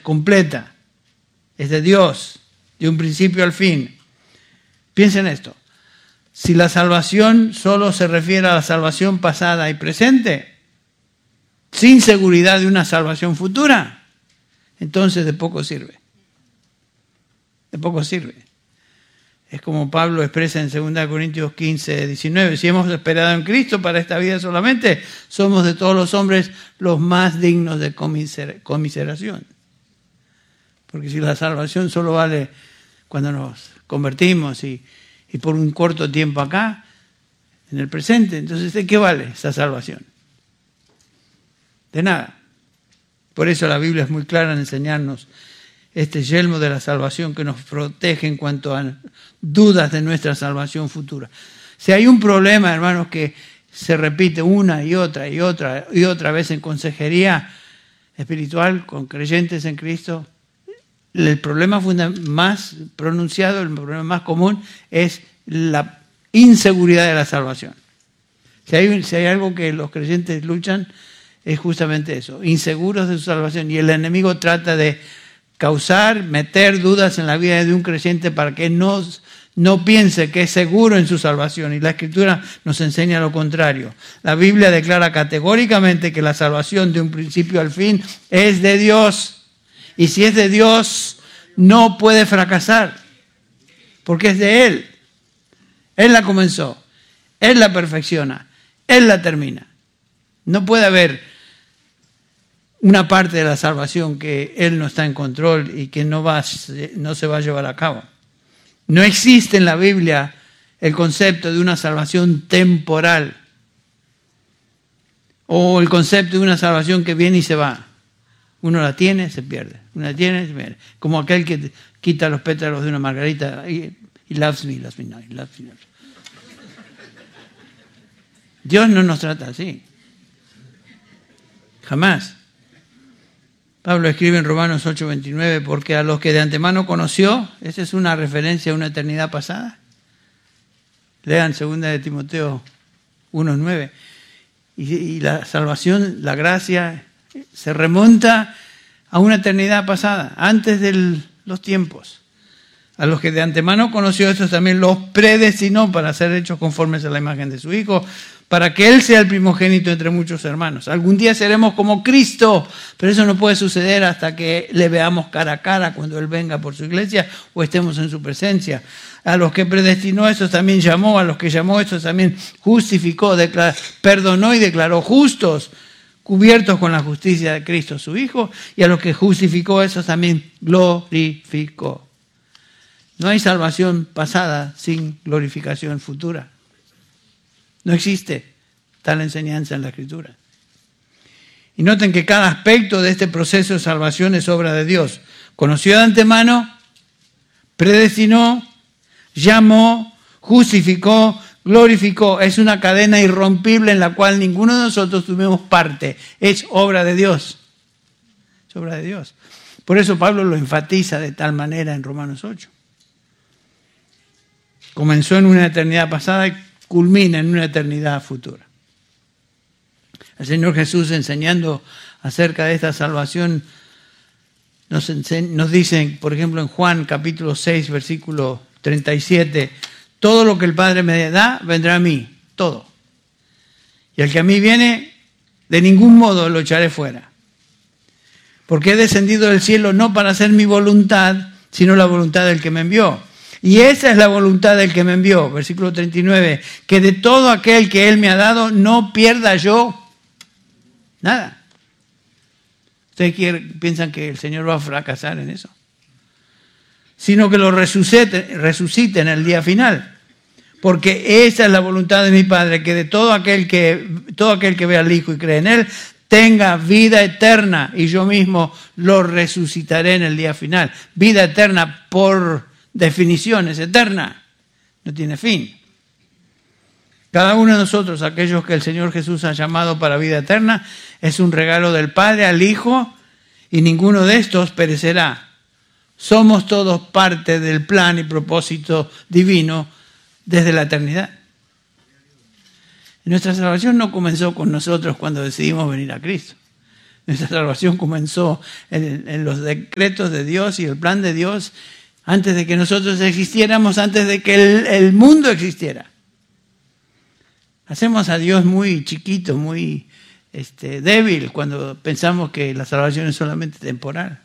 completa, es de Dios, de un principio al fin. Piensen esto, si la salvación solo se refiere a la salvación pasada y presente, sin seguridad de una salvación futura, entonces de poco sirve. De poco sirve. Es como Pablo expresa en 2 Corintios 15, 19. Si hemos esperado en Cristo para esta vida solamente, somos de todos los hombres los más dignos de conmiseración. Porque si la salvación solo vale cuando nos convertimos y por un corto tiempo acá, en el presente, entonces ¿de qué vale esa salvación? De nada. Por eso la Biblia es muy clara en enseñarnos este yelmo de la salvación que nos protege en cuanto a dudas de nuestra salvación futura. Si hay un problema, hermanos, que se repite una y otra vez en consejería espiritual con creyentes en Cristo, el problema más pronunciado, el problema más común es la inseguridad de la salvación. Si hay algo que los creyentes luchan, es justamente eso, inseguros de su salvación. Y el enemigo trata de meter dudas en la vida de un creyente para que no piense que es seguro en su salvación. Y la Escritura nos enseña lo contrario. La Biblia declara categóricamente que la salvación de un principio al fin es de Dios. Y si es de Dios, no puede fracasar, porque es de Él. Él la comenzó, Él la perfecciona, Él la termina. No puede haber una parte de la salvación que Él no está en control y que no se va a llevar a cabo. No existe en la Biblia el concepto de una salvación temporal o el concepto de una salvación que viene y se va. Uno la tiene, se pierde. Uno la tiene, se pierde. Como aquel que quita los pétalos de una margarita y loves me, no, he loves me. Dios no nos trata así. Jamás. Pablo escribe en Romanos 8:29, porque a los que de antemano conoció, esa es una referencia a una eternidad pasada. Lean 2 de Timoteo 1:9. Y la salvación, la gracia, se remonta a una eternidad pasada, antes de los tiempos. A los que de antemano conoció, estos también los predestinó para ser hechos conformes a la imagen de su Hijo, para que Él sea el primogénito entre muchos hermanos. Algún día seremos como Cristo, pero eso no puede suceder hasta que le veamos cara a cara cuando Él venga por su iglesia o estemos en su presencia. A los que predestinó, estos también llamó. A los que llamó, estos también justificó, perdonó y declaró justos, cubiertos con la justicia de Cristo su Hijo. Y a los que justificó, esos también glorificó. No hay salvación pasada sin glorificación futura. No existe tal enseñanza en la Escritura. Y noten que cada aspecto de este proceso de salvación es obra de Dios. Conoció de antemano, predestinó, llamó, justificó, glorificó. Es una cadena irrompible en la cual ninguno de nosotros tuvimos parte. Es obra de Dios. Es obra de Dios. Por eso Pablo lo enfatiza de tal manera en Romanos 8. Comenzó en una eternidad pasada y culmina en una eternidad futura. El Señor Jesús, enseñando acerca de esta salvación, nos dice, por ejemplo, en Juan capítulo 6, versículo 37, todo lo que el Padre me da, vendrá a mí, todo. Y el que a mí viene, de ningún modo lo echaré fuera. Porque he descendido del cielo no para hacer mi voluntad, sino la voluntad del que me envió. Y esa es la voluntad del que me envió, versículo 39, que de todo aquel que Él me ha dado, no pierda yo nada. ¿Ustedes piensan que el Señor va a fracasar en eso? Sino que lo resucite en el día final. Porque esa es la voluntad de mi Padre, que de todo aquel que ve al Hijo y cree en Él, tenga vida eterna, y yo mismo lo resucitaré en el día final. Vida eterna por definición, es eterna, no tiene fin. Cada uno de nosotros, aquellos que el Señor Jesús ha llamado para vida eterna, es un regalo del Padre al Hijo, y ninguno de estos perecerá. Somos todos parte del plan y propósito divino desde la eternidad. Nuestra salvación no comenzó con nosotros cuando decidimos venir a Cristo. Nuestra salvación comenzó en los decretos de Dios y el plan de Dios antes de que nosotros existiéramos, antes de que el mundo existiera. Hacemos a Dios muy chiquito, muy débil cuando pensamos que la salvación es solamente temporal.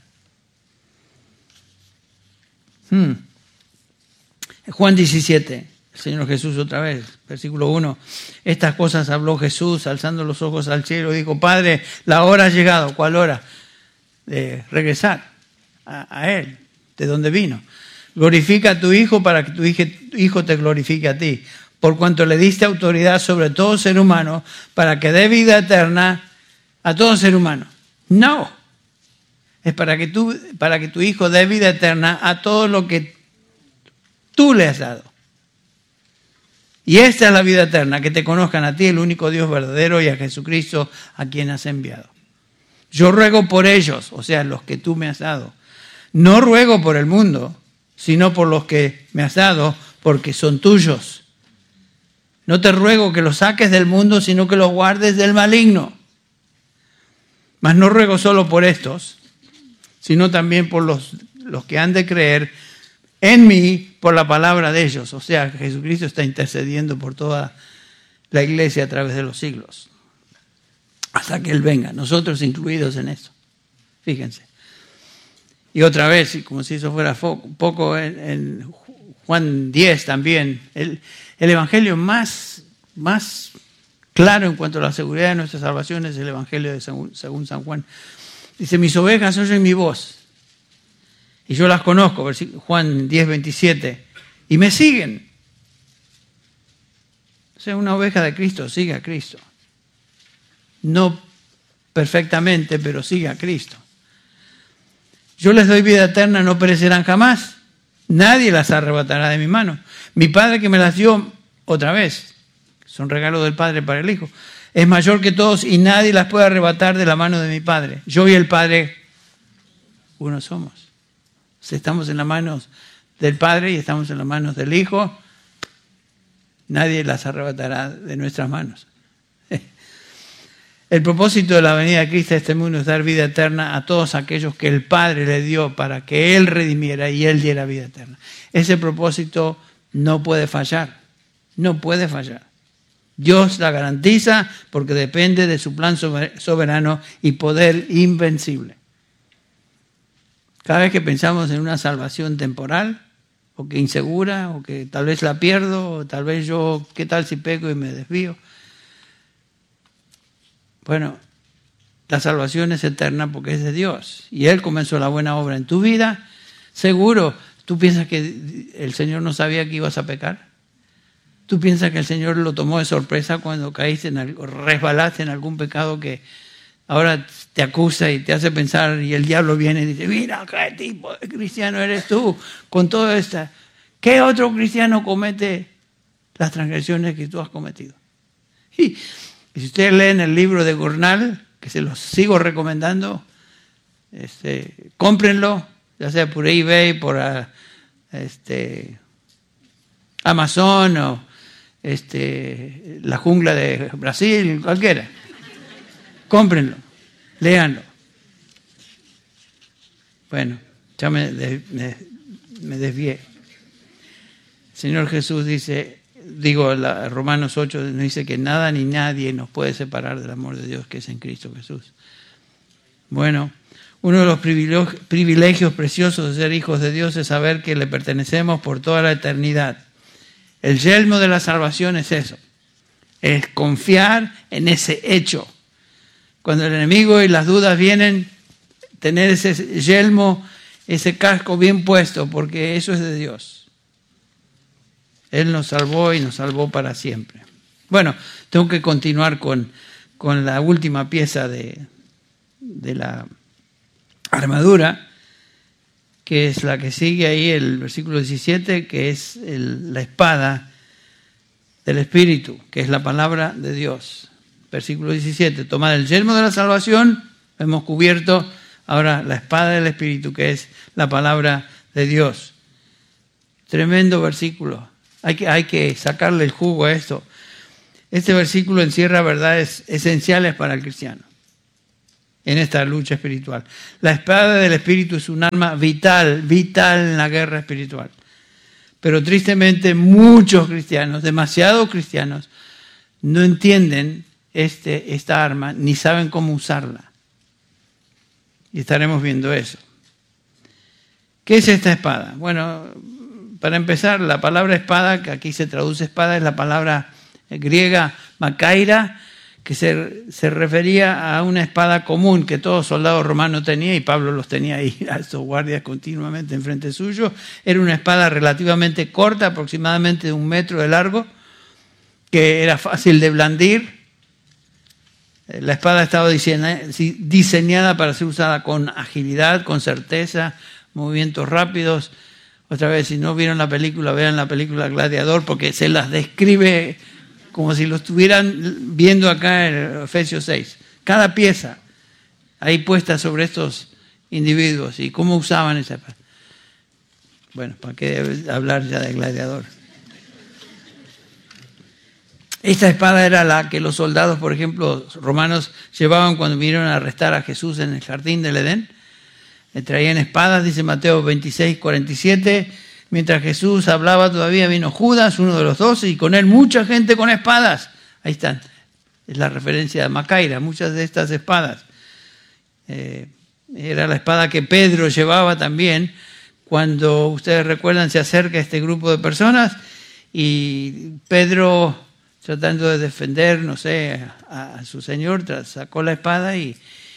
Juan 17, el Señor Jesús otra vez, versículo 1. Estas cosas habló Jesús, alzando los ojos al cielo, y dijo: Padre, la hora ha llegado. ¿Cuál hora? De regresar a Él, de donde vino. Glorifica a tu Hijo para que tu Hijo te glorifique a ti, por cuanto le diste autoridad sobre todo ser humano, para que dé vida eterna a todo ser humano. No, es para que tu Hijo dé vida eterna a todo lo que tú le has dado. Y esta es la vida eterna, que te conozcan a ti, el único Dios verdadero, y a Jesucristo, a quien has enviado. Yo ruego por ellos, o sea, los que tú me has dado. No ruego por el mundo, sino por los que me has dado, porque son tuyos. No te ruego que los saques del mundo, sino que los guardes del maligno. Mas no ruego solo por estos, sino también por los que han de creer en mí por la palabra de ellos. O sea, Jesucristo está intercediendo por toda la iglesia a través de los siglos, hasta que Él venga, nosotros incluidos en eso. Fíjense. Y otra vez, como si eso fuera poco, en Juan 10 también, el evangelio más claro en cuanto a la seguridad de nuestra salvación es el evangelio de según San Juan. Dice: mis ovejas oyen mi voz, y yo las conozco, Juan 10, 27, y me siguen. O sea, una oveja de Cristo sigue a Cristo. No perfectamente, pero sigue a Cristo. Yo les doy vida eterna, no perecerán jamás. Nadie las arrebatará de mi mano. Mi Padre que me las dio, otra vez, son regalo del Padre para el Hijo, es mayor que todos y nadie las puede arrebatar de la mano de mi Padre. Yo y el Padre, uno somos. O sea, estamos en las manos del Padre y estamos en las manos del Hijo. Nadie las arrebatará de nuestras manos. El propósito de la venida de Cristo a este mundo es dar vida eterna a todos aquellos que el Padre le dio para que Él redimiera y Él diera vida eterna. Ese propósito no puede fallar. No puede fallar. Dios la garantiza porque depende de su plan soberano y poder invencible. Cada vez que pensamos en una salvación temporal, o que insegura, o que tal vez la pierdo, o tal vez yo, ¿qué tal si peco y me desvío? Bueno, la salvación es eterna porque es de Dios. Y Él comenzó la buena obra en tu vida. Seguro, ¿tú piensas que el Señor no sabía que ibas a pecar? ¿Tú piensas que el Señor lo tomó de sorpresa cuando caíste resbalaste en algún pecado que ahora te acusa y te hace pensar, y el diablo viene y dice: mira, ¿qué tipo de cristiano eres tú con todo esto? ¿Qué otro cristiano comete las transgresiones que tú has cometido? Y si ustedes leen el libro de Gurnall, que se los sigo recomendando, cómprenlo, ya sea por eBay, por Amazon o la jungla de Brasil, cualquiera. Cómprenlo, léanlo. Bueno, ya me desvié. El Señor Jesús dice, Romanos 8 nos dice que nada ni nadie nos puede separar del amor de Dios que es en Cristo Jesús. Bueno, uno de los privilegios preciosos de ser hijos de Dios es saber que le pertenecemos por toda la eternidad. El yelmo de la salvación es eso, es confiar en ese hecho. Cuando el enemigo y las dudas vienen, tener ese yelmo, ese casco bien puesto, porque eso es de Dios. Él nos salvó y nos salvó para siempre. Bueno, tengo que continuar con la última pieza de la armadura, que es la que sigue ahí, el versículo 17, que es la espada del Espíritu, que es la palabra de Dios. Versículo 17, tomad el yelmo de la salvación, hemos cubierto ahora la espada del Espíritu, que es la palabra de Dios. Tremendo versículo. Hay que sacarle el jugo a esto. Este versículo encierra verdades esenciales para el cristiano. en esta lucha espiritual. La espada del Espíritu es un arma vital en la guerra espiritual. Pero tristemente muchos cristianos, demasiados cristianos, no entienden esta arma ni saben cómo usarla. Y estaremos viendo eso. ¿Qué es esta espada? Bueno, para empezar, la palabra espada, que aquí se traduce espada, es la palabra griega makaira, que se refería a una espada común que todo soldado romano tenía, y Pablo los tenía ahí a estos guardias continuamente enfrente suyo. Era una espada relativamente corta, aproximadamente de 1 metro de largo, que era fácil de blandir. La espada estaba diseñada para ser usada con agilidad, con certeza, movimientos rápidos. Otra vez, si no vieron la película, vean la película Gladiador, porque se las describe como si lo estuvieran viendo acá en Efesios 6. Cada pieza ahí puesta sobre estos individuos y cómo usaban esa espada. Bueno, ¿para qué hablar ya de Gladiador? Esta espada era la que los soldados, por ejemplo, romanos, llevaban cuando vinieron a arrestar a Jesús en el jardín del Edén. Le traían espadas, dice Mateo 26:47. Mientras Jesús hablaba todavía vino Judas, uno de los 12, y con él mucha gente con espadas. Ahí están. Es la referencia de Macaira, muchas de estas espadas. Era la espada que Pedro llevaba también. Cuando ustedes recuerdan, se acerca este grupo de personas y Pedro, tratando de defender, no sé, a su señor, sacó la espada y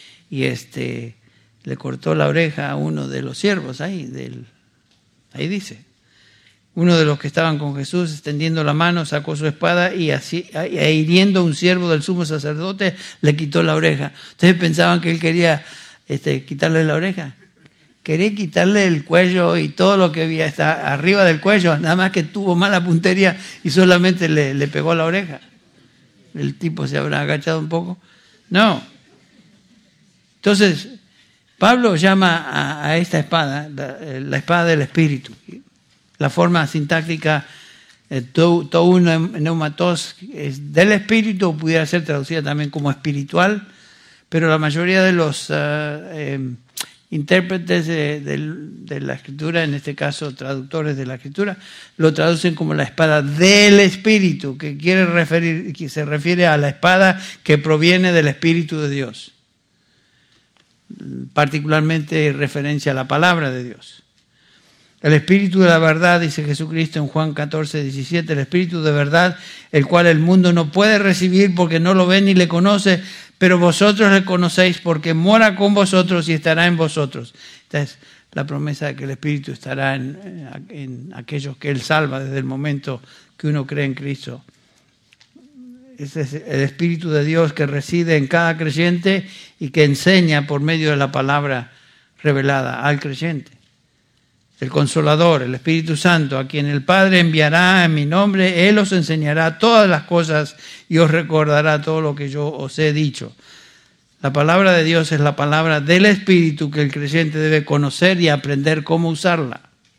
le cortó la oreja a uno de los siervos ahí dice. Uno de los que estaban con Jesús, extendiendo la mano, sacó su espada y así, hiriendo a un siervo del sumo sacerdote, le quitó la oreja. ¿Ustedes pensaban que él quería quitarle la oreja? Quería quitarle el cuello y todo lo que había hasta arriba del cuello, nada más que tuvo mala puntería y solamente le pegó la oreja. El tipo se habrá agachado un poco. No. Entonces, Pablo llama a esta espada la espada del Espíritu. La forma sintáctica tou neumatos es del Espíritu, pudiera ser traducida también como espiritual, pero la mayoría de los intérpretes de la Escritura, en este caso traductores de la Escritura, lo traducen como la espada del Espíritu, que se refiere a la espada que proviene del Espíritu de Dios. Particularmente en referencia a la palabra de Dios. El Espíritu de la verdad, dice Jesucristo en Juan 14:17, el Espíritu de verdad, el cual el mundo no puede recibir porque no lo ve ni le conoce, pero vosotros le conocéis porque mora con vosotros y estará en vosotros. Esta es la promesa de que el Espíritu estará en aquellos que Él salva desde el momento que uno cree en Cristo. Ese es el Espíritu de Dios que reside en cada creyente y que enseña por medio de la palabra revelada al creyente. El Consolador, el Espíritu Santo, a quien el Padre enviará en mi nombre, Él os enseñará todas las cosas y os recordará todo lo que yo os he dicho. La palabra de Dios es la palabra del Espíritu que el creyente debe conocer y aprender cómo usarla.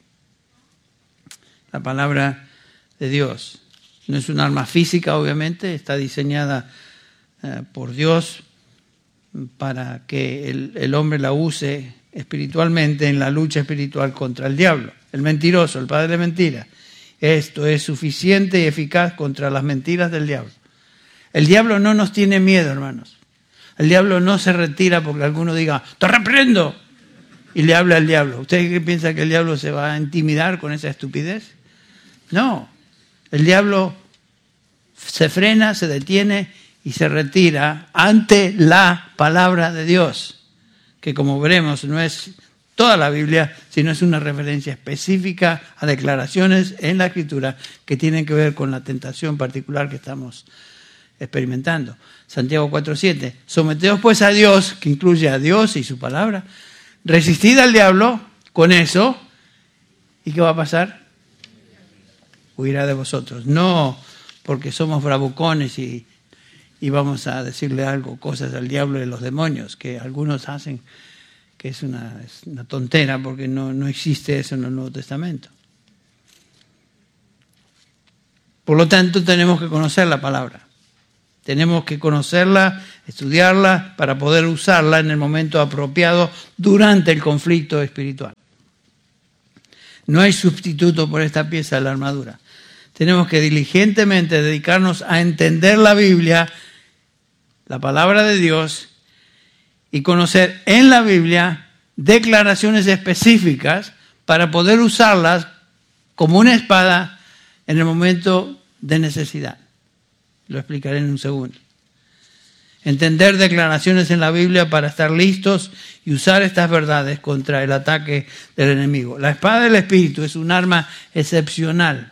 La palabra de Dios. No es un arma física, obviamente, está diseñada por Dios para que el hombre la use espiritualmente en la lucha espiritual contra el diablo, el mentiroso, el padre de mentira. Esto es suficiente y eficaz contra las mentiras del diablo. El diablo no nos tiene miedo, hermanos. El diablo no se retira porque alguno diga, ¡te reprendo! Y le habla al diablo. ¿Usted qué piensa que el diablo se va a intimidar con esa estupidez? No. El diablo se frena, se detiene y se retira ante la palabra de Dios, que como veremos no es toda la Biblia, sino es una referencia específica a declaraciones en la Escritura que tienen que ver con la tentación particular que estamos experimentando. Santiago 4:7, someteos pues a Dios, que incluye a Dios y su palabra, resistid al diablo con eso, ¿y qué va a pasar? Huirá de vosotros. No porque somos bravucones y vamos a decirle algo, cosas al diablo y los demonios, que algunos hacen, que es una tontera porque no existe eso en el Nuevo Testamento. Por lo tanto, tenemos que conocer la palabra. Tenemos que conocerla, estudiarla para poder usarla en el momento apropiado durante el conflicto espiritual. No hay sustituto por esta pieza de la armadura. Tenemos que diligentemente dedicarnos a entender la Biblia, la palabra de Dios, y conocer en la Biblia declaraciones específicas para poder usarlas como una espada en el momento de necesidad. Lo explicaré en un segundo. Entender declaraciones en la Biblia para estar listos y usar estas verdades contra el ataque del enemigo. La espada del Espíritu es un arma excepcional.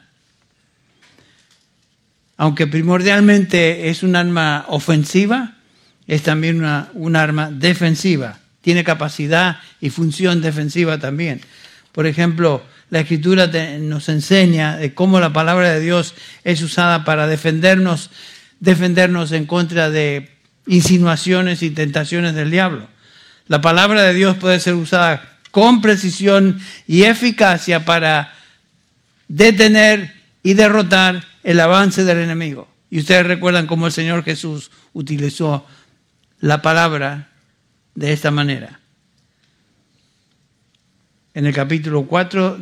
Aunque primordialmente es un arma ofensiva, es también un arma defensiva. Tiene capacidad y función defensiva también. Por ejemplo, la Escritura nos enseña de cómo la palabra de Dios es usada para defendernos en contra de insinuaciones y tentaciones del diablo. La palabra de Dios puede ser usada con precisión y eficacia para detener y derrotar el avance del enemigo. Y ustedes recuerdan cómo el Señor Jesús utilizó la palabra de esta manera. En el capítulo 4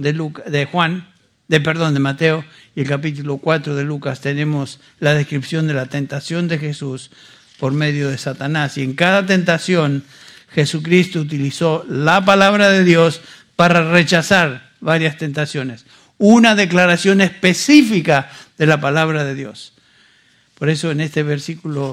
de Mateo y el capítulo 4 de Lucas tenemos la descripción de la tentación de Jesús por medio de Satanás. Y en cada tentación Jesucristo utilizó la palabra de Dios para rechazar varias tentaciones. Una declaración específica de la palabra de Dios. Por eso en este versículo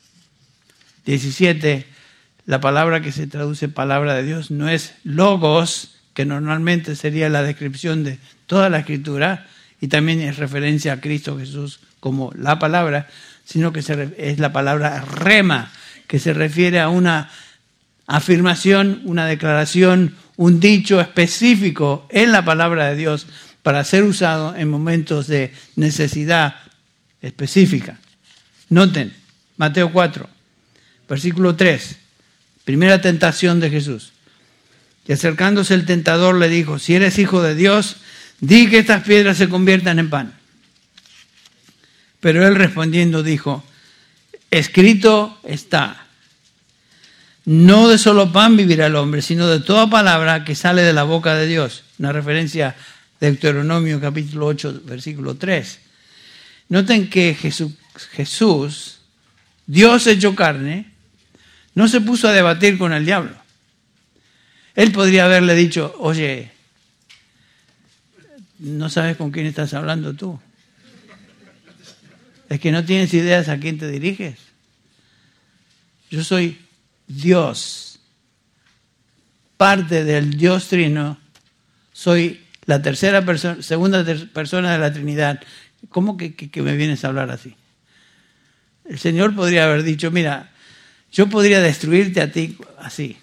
17, la palabra que se traduce palabra de Dios no es logos, que normalmente sería la descripción de toda la Escritura, y también es referencia a Cristo Jesús como la palabra, sino que es la palabra rema, que se refiere a una afirmación, una declaración, un dicho específico en la palabra de Dios para ser usado en momentos de necesidad específica. Noten, Mateo 4, versículo 3, primera tentación de Jesús. Y acercándose el tentador le dijo: si eres hijo de Dios, di que estas piedras se conviertan en pan. Pero él respondiendo dijo: escrito está, no de solo pan vivirá el hombre, sino de toda palabra que sale de la boca de Dios. Una referencia a Deuteronomio capítulo 8, versículo 3. Noten que Jesús, Dios hecho carne, no se puso a debatir con el diablo. Él podría haberle dicho: oye, ¿no sabes con quién estás hablando tú? ¿Es que no tienes ideas a quién te diriges? Yo soy Dios, parte del Dios Trino, soy la segunda persona de la Trinidad. ¿Cómo que me vienes a hablar así? El Señor podría haber dicho: mira, yo podría destruirte a ti así.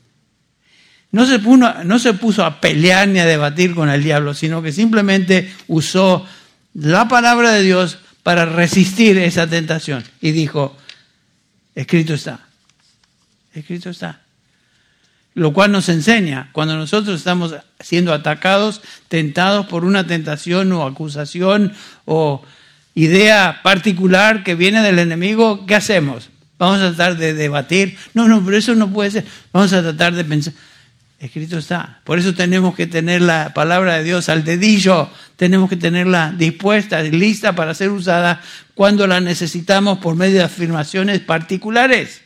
No se puso a pelear ni a debatir con el diablo, sino que simplemente usó la palabra de Dios para resistir esa tentación. Y dijo: escrito está. Escrito está. Lo cual nos enseña, cuando nosotros estamos siendo atacados, tentados por una tentación o acusación o idea particular que viene del enemigo, ¿qué hacemos? Vamos a tratar de debatir. No, pero eso no puede ser. Vamos a tratar de pensar. Escrito está. Por eso tenemos que tener la palabra de Dios al dedillo. Tenemos que tenerla dispuesta y lista para ser usada cuando la necesitamos por medio de afirmaciones particulares.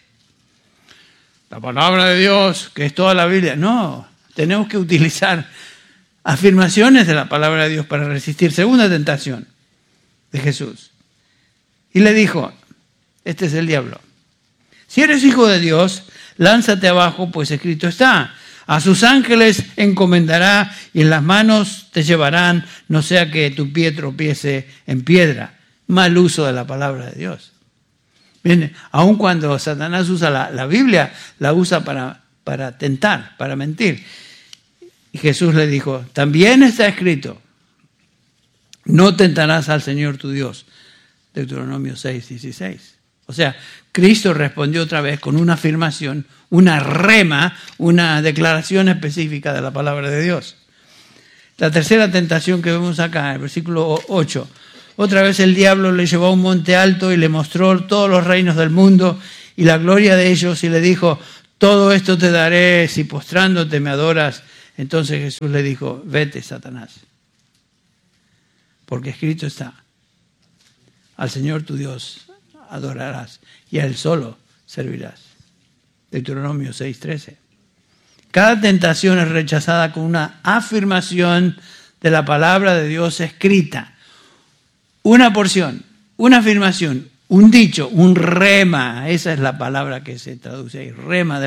La palabra de Dios, que es toda la Biblia. No, tenemos que utilizar afirmaciones de la palabra de Dios para resistir. Segunda tentación de Jesús. Y le dijo: este es el diablo. Si eres hijo de Dios, lánzate abajo, pues escrito está: a sus ángeles encomendará y en las manos te llevarán, no sea que tu pie tropiece en piedra. Mal uso de la palabra de Dios. Bien, aun cuando Satanás usa la Biblia, la usa para tentar, para mentir. Y Jesús le dijo: también está escrito: no tentarás al Señor tu Dios. Deuteronomio 6:16. O sea, Cristo respondió otra vez con una afirmación, una rema, una declaración específica de la palabra de Dios. La tercera tentación que vemos acá, el versículo 8. Otra vez el diablo le llevó a un monte alto y le mostró todos los reinos del mundo y la gloria de ellos y le dijo, todo esto te daré si postrándote me adoras. Entonces Jesús le dijo, vete, Satanás, porque escrito está, al Señor tu Dios adorarás y a Él solo servirás. Deuteronomio 6:13. Cada tentación es rechazada con una afirmación de la palabra de Dios escrita. Una porción, una afirmación, un dicho, un rema. Esa es la palabra que se traduce ahí. Rema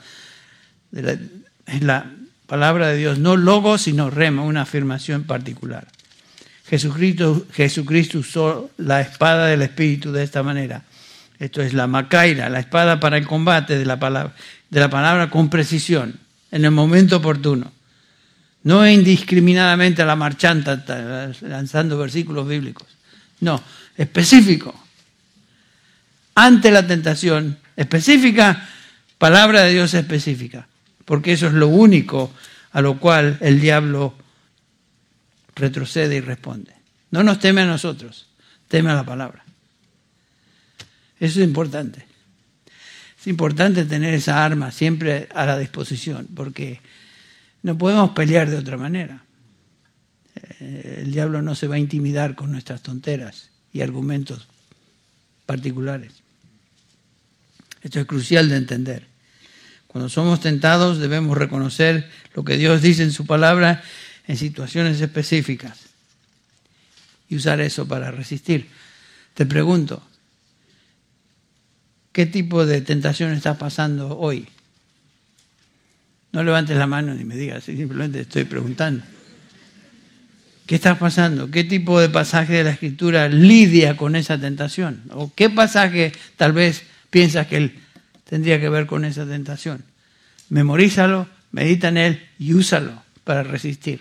es la palabra de Dios. No logo, sino rema, una afirmación particular. Jesucristo usó la espada del Espíritu de esta manera. Esto es la macaira, la espada para el combate de la palabra con precisión, en el momento oportuno. No indiscriminadamente a la marchanta, lanzando versículos bíblicos. No, específico. Ante la tentación específica, palabra de Dios específica. Porque eso es lo único a lo cual el diablo retrocede y responde. No nos teme a nosotros, teme a la palabra. Eso es importante. Es importante tener esa arma siempre a la disposición, porque no podemos pelear de otra manera. El diablo no se va a intimidar con nuestras tonteras y argumentos particulares. Esto es crucial de entender. Cuando somos tentados debemos reconocer lo que Dios dice en su palabra en situaciones específicas y usar eso para resistir. Te pregunto, ¿qué tipo de tentación estás pasando hoy? No levantes la mano ni me digas, simplemente estoy preguntando. ¿Qué estás pasando? ¿Qué tipo de pasaje de la Escritura lidia con esa tentación? ¿O qué pasaje tal vez piensas que él tendría que ver con esa tentación? Memorízalo, medita en él y úsalo para resistir.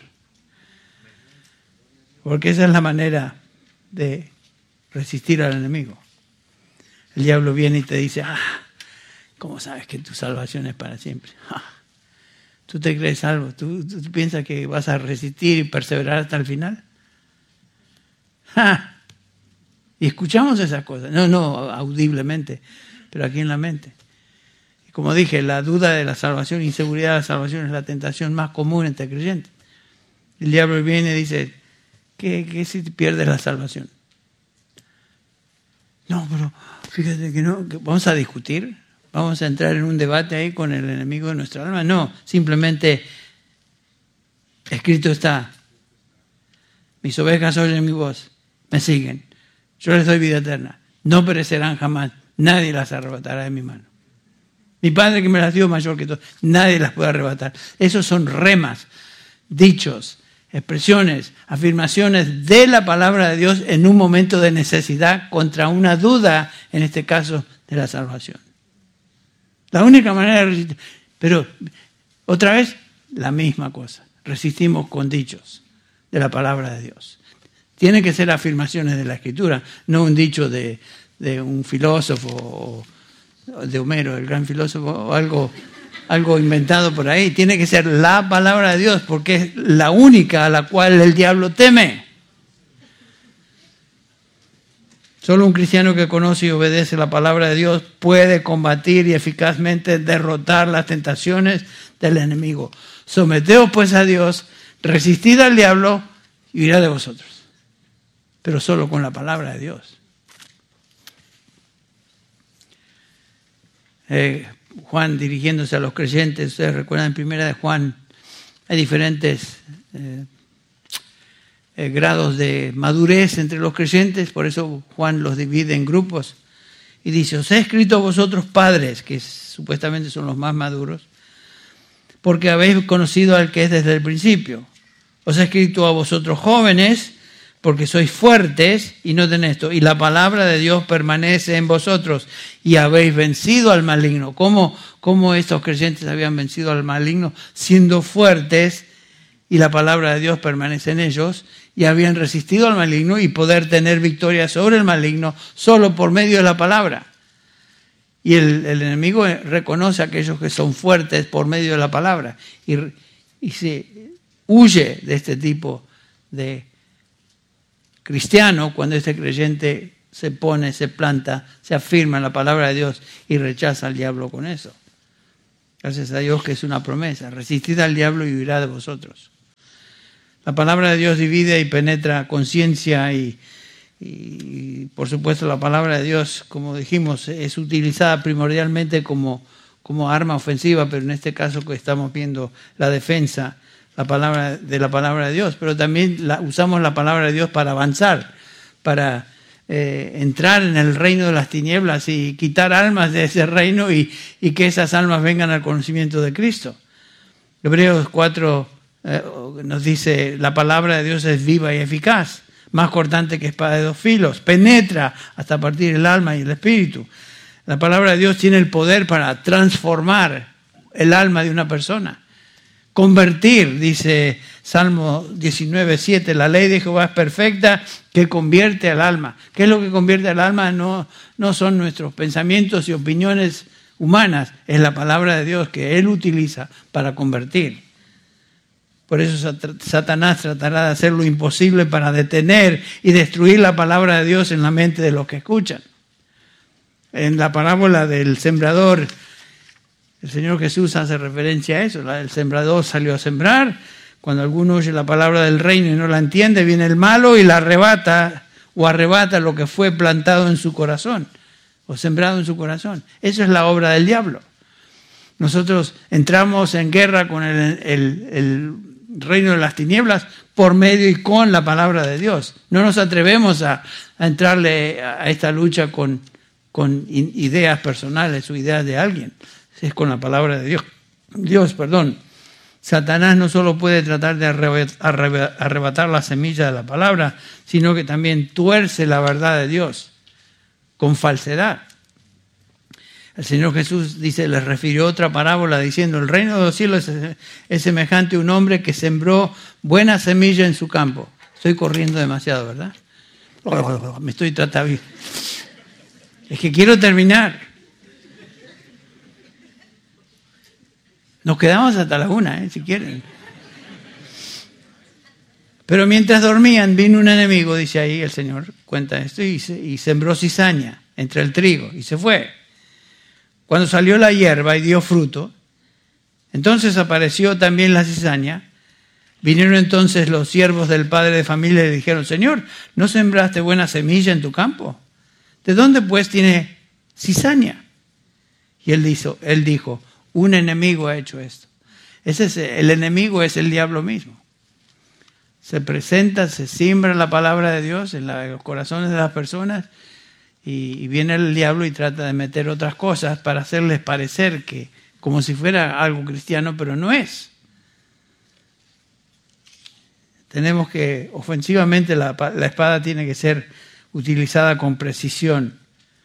Porque esa es la manera de resistir al enemigo. El diablo viene y te dice, ¿cómo sabes que tu salvación es para siempre? ¿Tú te crees salvo? ¿Tú piensas que vas a resistir y perseverar hasta el final? Y escuchamos esas cosas, no audiblemente, pero aquí en la mente. Y como dije, la duda de la salvación, inseguridad de la salvación es la tentación más común entre creyentes. El diablo viene y dice, ¿qué si pierdes la salvación? No, pero fíjate que no, que vamos a discutir, vamos a entrar en un debate ahí con el enemigo de nuestra alma. No, simplemente escrito está, mis ovejas oyen mi voz, me siguen, yo les doy vida eterna, no perecerán jamás, nadie las arrebatará de mi mano. Mi Padre que me las dio mayor que todo, nadie las puede arrebatar. Esos son remas, dichos, expresiones, afirmaciones de la palabra de Dios en un momento de necesidad contra una duda, en este caso, de la salvación. La única manera de resistir. Pero, otra vez, la misma cosa. Resistimos con dichos de la palabra de Dios. Tiene que ser afirmaciones de la Escritura, no un dicho de un filósofo, o de Homero, el gran filósofo, o algo inventado por ahí. Tiene que ser la palabra de Dios, porque es la única a la cual el diablo teme. Solo un cristiano que conoce y obedece la palabra de Dios puede combatir y eficazmente derrotar las tentaciones del enemigo. Someteos pues a Dios, resistid al diablo y huirá de vosotros. Pero solo con la palabra de Dios. Juan dirigiéndose a los creyentes, ustedes recuerdan en primera de Juan, hay diferentes grados de madurez entre los creyentes, por eso Juan los divide en grupos y dice, os he escrito a vosotros padres, que supuestamente son los más maduros, porque habéis conocido al que es desde el principio. Os he escrito a vosotros jóvenes, porque sois fuertes y no tenéis esto, y la palabra de Dios permanece en vosotros y habéis vencido al maligno. ¿Cómo estos creyentes habían vencido al maligno? Siendo fuertes y la palabra de Dios permanece en ellos y habían resistido al maligno y poder tener victoria sobre el maligno solo por medio de la palabra. Y el enemigo reconoce a aquellos que son fuertes por medio de la palabra y se huye de este tipo de cristiano cuando este creyente se pone, se planta, se afirma en la palabra de Dios y rechaza al diablo con eso. Gracias a Dios que es una promesa. Resistid al diablo y huirá de vosotros. La palabra de Dios divide y penetra conciencia y por supuesto la palabra de Dios, como dijimos, es utilizada primordialmente como arma ofensiva, pero en este caso que estamos viendo la defensa la palabra de Dios, pero también usamos la palabra de Dios para avanzar, para entrar en el reino de las tinieblas y quitar almas de ese reino y que esas almas vengan al conocimiento de Cristo. Hebreos 4 nos dice, la palabra de Dios es viva y eficaz, más cortante que espada de dos filos, penetra hasta partir el alma y el espíritu. La palabra de Dios tiene el poder para transformar el alma de una persona. Convertir, dice Salmo 19:7, la ley de Jehová es perfecta que convierte al alma. ¿Qué es lo que convierte al alma? No son nuestros pensamientos y opiniones humanas, es la palabra de Dios que Él utiliza para convertir. Por eso Satanás tratará de hacer lo imposible para detener y destruir la palabra de Dios en la mente de los que escuchan. En la parábola del sembrador, el Señor Jesús hace referencia a eso. El sembrador salió a sembrar. Cuando alguno oye la palabra del reino y no la entiende, viene el malo y la arrebata lo que fue plantado en su corazón o sembrado en su corazón. Eso es la obra del diablo. Nosotros entramos en guerra con el reino de las tinieblas por medio y con la palabra de Dios. No nos atrevemos a entrarle a esta lucha con ideas personales o ideas de alguien. Es con la palabra de Dios. Satanás no solo puede tratar de arrebatar la semilla de la palabra, sino que también tuerce la verdad de Dios con falsedad. El Señor Jesús les refirió otra parábola diciendo, el reino de los cielos es semejante a un hombre que sembró buena semilla en su campo. Estoy corriendo demasiado, ¿verdad? Me estoy tratando bien. Es que quiero terminar. Nos quedamos hasta la 1, si quieren. Pero mientras dormían, vino un enemigo, dice ahí el Señor, cuenta esto, y sembró cizaña entre el trigo, y se fue. Cuando salió la hierba y dio fruto, entonces apareció también la cizaña. Vinieron entonces los siervos del padre de familia y le dijeron, Señor, ¿no sembraste buena semilla en tu campo? ¿De dónde pues tiene cizaña? Y él dijo, un enemigo ha hecho esto. El enemigo es el diablo mismo. Se presenta, se siembra la palabra de Dios en los corazones de las personas y viene el diablo y trata de meter otras cosas para hacerles parecer que como si fuera algo cristiano, pero no es. Tenemos que, ofensivamente, la espada tiene que ser utilizada con precisión.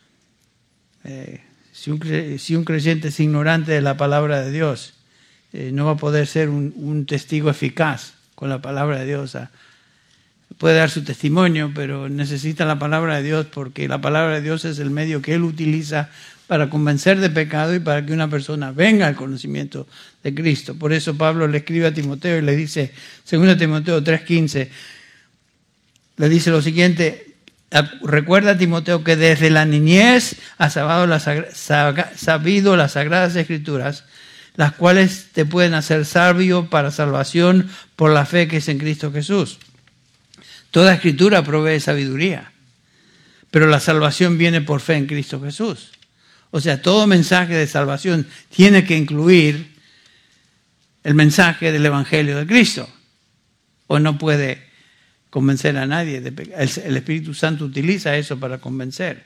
Si un creyente es ignorante de la palabra de Dios, no va a poder ser un testigo eficaz con la palabra de Dios. Puede dar su testimonio, pero necesita la palabra de Dios porque la palabra de Dios es el medio que Él utiliza para convencer de pecado y para que una persona venga al conocimiento de Cristo. Por eso Pablo le escribe a Timoteo y le dice, 2 Timoteo 3:15, le dice lo siguiente, recuerda Timoteo que desde la niñez has sabido las sagradas escrituras, las cuales te pueden hacer sabio para salvación por la fe que es en Cristo Jesús. Toda escritura provee sabiduría, pero la salvación viene por fe en Cristo Jesús. O sea, todo mensaje de salvación tiene que incluir el mensaje del Evangelio de Cristo, o no puede convencer a nadie de pecado. El Espíritu Santo utiliza eso para convencer.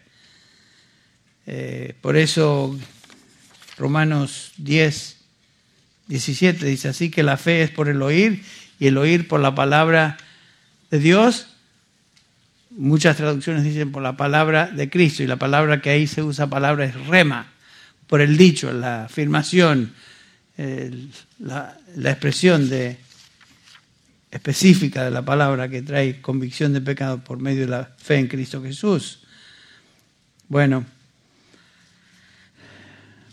Por eso Romanos 10:17 dice, así que la fe es por el oír y el oír por la palabra de Dios. Muchas traducciones dicen por la palabra de Cristo, y la palabra que ahí se usa palabra es rema, por el dicho, la afirmación, la expresión específica de la palabra que trae convicción de pecado por medio de la fe en Cristo Jesús. Bueno,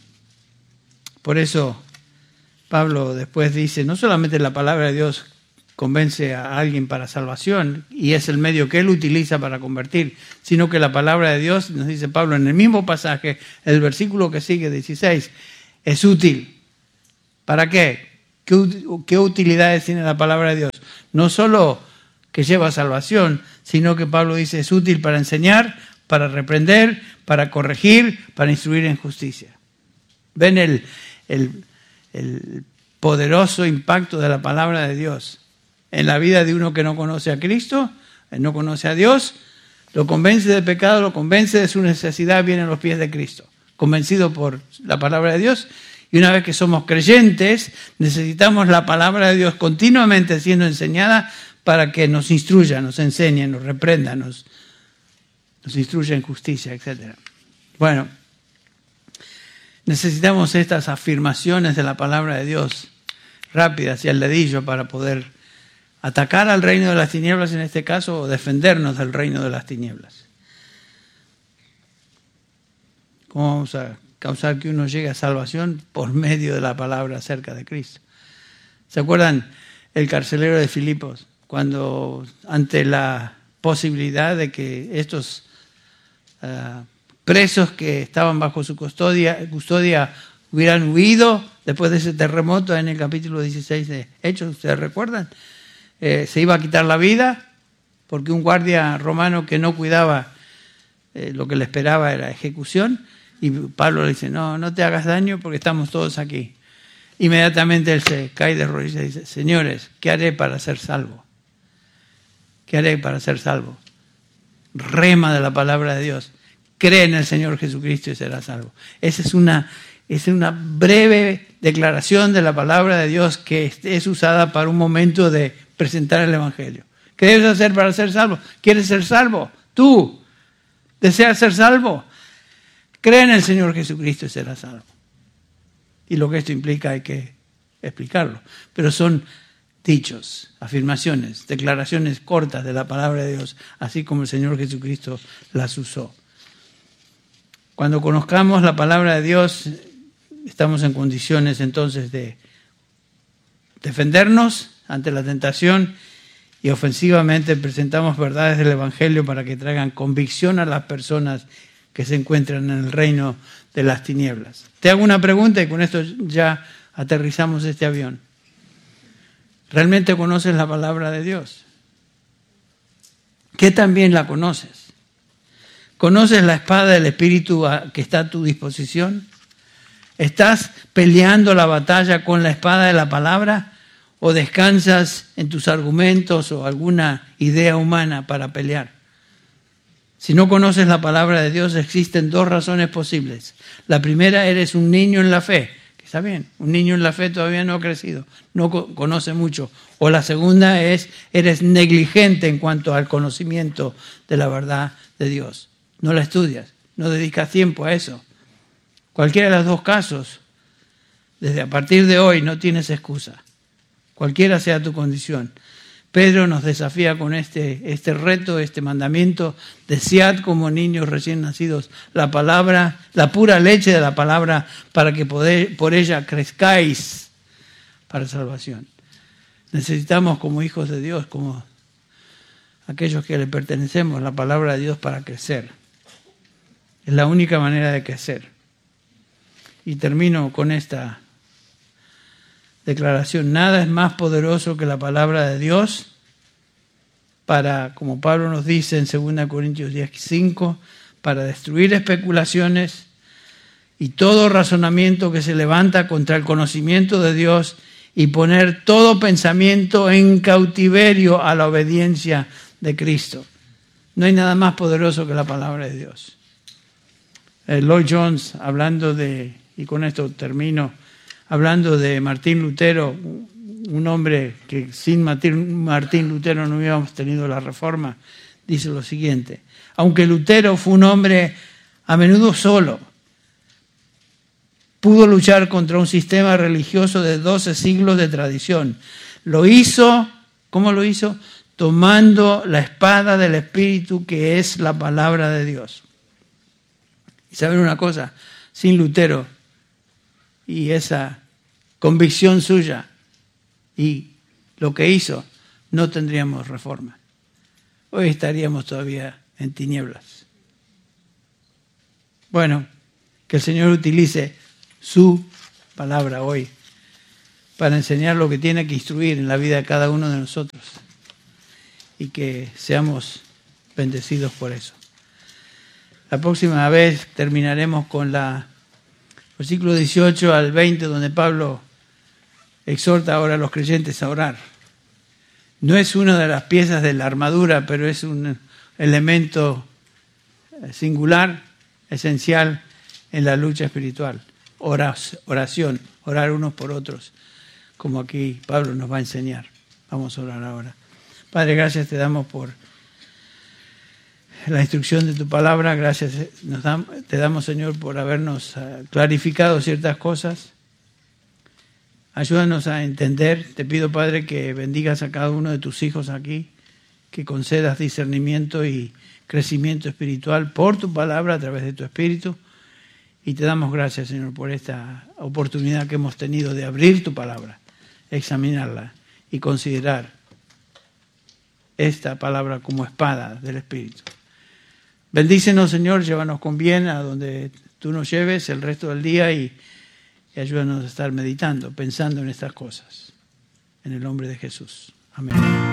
por eso Pablo después dice, no solamente la palabra de Dios convence a alguien para salvación y es el medio que él utiliza para convertir, sino que la palabra de Dios, nos dice Pablo en el mismo pasaje, el versículo que sigue, 16, es útil. ¿Para qué? ¿Qué utilidades tiene la palabra de Dios? No solo que lleva salvación, sino que Pablo dice es útil para enseñar, para reprender, para corregir, para instruir en justicia. ¿Ven el poderoso impacto de la palabra de Dios en la vida de uno que no conoce a Cristo, no conoce a Dios? Lo convence de pecado, lo convence de su necesidad, viene a los pies de Cristo, convencido por la palabra de Dios. Y una vez que somos creyentes, necesitamos la palabra de Dios continuamente siendo enseñada para que nos instruya, nos enseñe, nos reprenda, nos instruya en justicia, etc. Bueno, necesitamos estas afirmaciones de la palabra de Dios rápidas y al dedillo para poder atacar al reino de las tinieblas en este caso o defendernos del reino de las tinieblas. ¿Cómo vamos a causar que uno llegue a salvación? Por medio de la palabra acerca de Cristo. ¿Se acuerdan el carcelero de Filipos? Cuando ante la posibilidad de que estos presos que estaban bajo su custodia hubieran huido después de ese terremoto en el capítulo 16 de Hechos, ¿ustedes recuerdan? Se iba a quitar la vida porque un guardia romano que no cuidaba lo que le esperaba era ejecución, y Pablo le dice, no te hagas daño porque estamos todos aquí. Inmediatamente él se cae de rodillas y dice, señores, ¿qué haré para ser salvo? ¿Qué haré para ser salvo? Rema de la palabra de Dios. Cree en el Señor Jesucristo y serás salvo. Esa es una breve declaración de la palabra de Dios que es usada para un momento de presentar el Evangelio. ¿Qué debes hacer para ser salvo? ¿Quieres ser salvo? ¿Tú deseas ser salvo? Cree en el Señor Jesucristo y serás salvo. Y lo que esto implica hay que explicarlo. Pero son dichos, afirmaciones, declaraciones cortas de la palabra de Dios, así como el Señor Jesucristo las usó. Cuando conozcamos la palabra de Dios, estamos en condiciones entonces de defendernos ante la tentación y ofensivamente presentamos verdades del Evangelio para que traigan convicción a las personas que se encuentran en el reino de las tinieblas. Te hago una pregunta y con esto ya aterrizamos este avión. ¿Realmente conoces la palabra de Dios? ¿Qué tan bien la conoces? ¿Conoces la espada del Espíritu que está a tu disposición? ¿Estás peleando la batalla con la espada de la palabra o descansas en tus argumentos o alguna idea humana para pelear? Si no conoces la palabra de Dios, existen dos razones posibles. La primera, eres un niño en la fe. Está bien, un niño en la fe todavía no ha crecido, no conoce mucho. O la segunda es, eres negligente en cuanto al conocimiento de la verdad de Dios. No la estudias, no dedicas tiempo a eso. Cualquiera de los dos casos, desde a partir de hoy no tienes excusa. Cualquiera sea tu condición. Pedro nos desafía con este reto, este mandamiento, desead como niños recién nacidos la palabra, la pura leche de la palabra, para que por ella crezcáis para salvación. Necesitamos como hijos de Dios, como aquellos que le pertenecemos, la palabra de Dios para crecer. Es la única manera de crecer. Y termino con esta declaración. Nada es más poderoso que la palabra de Dios para, como Pablo nos dice en 2 Corintios 10:5, para destruir especulaciones y todo razonamiento que se levanta contra el conocimiento de Dios y poner todo pensamiento en cautiverio a la obediencia de Cristo. No hay nada más poderoso que la palabra de Dios. Lloyd Jones, hablando de, y con esto termino, hablando de Martín Lutero, un hombre que sin Martín Lutero no hubiéramos tenido la Reforma, dice lo siguiente: aunque Lutero fue un hombre a menudo solo, pudo luchar contra un sistema religioso de 12 siglos de tradición. Lo hizo, ¿cómo lo hizo? Tomando la espada del Espíritu, que es la palabra de Dios. Y saben una cosa, sin Lutero y esa convicción suya y lo que hizo, no tendríamos reforma. Hoy estaríamos todavía en tinieblas. Bueno, que el Señor utilice su palabra hoy para enseñar lo que tiene que instruir en la vida de cada uno de nosotros y que seamos bendecidos por eso. La próxima vez terminaremos con la versículo 18 al 20, donde Pablo exhorta ahora a los creyentes a orar. No es una de las piezas de la armadura, pero es un elemento singular, esencial en la lucha espiritual. Oración, orar unos por otros, como aquí Pablo nos va a enseñar. Vamos a orar ahora. Padre, gracias te damos por la instrucción de tu palabra. Gracias te damos, Señor, por habernos clarificado ciertas cosas. Ayúdanos a entender. Te pido, Padre, que bendigas a cada uno de tus hijos aquí, que concedas discernimiento y crecimiento espiritual por tu palabra a través de tu Espíritu. Y te damos gracias, Señor, por esta oportunidad que hemos tenido de abrir tu palabra, examinarla y considerar esta palabra como espada del Espíritu. Bendícenos, Señor, llévanos con bien a donde tú nos lleves el resto del día y ayúdanos a estar meditando, pensando en estas cosas. En el nombre de Jesús. Amén.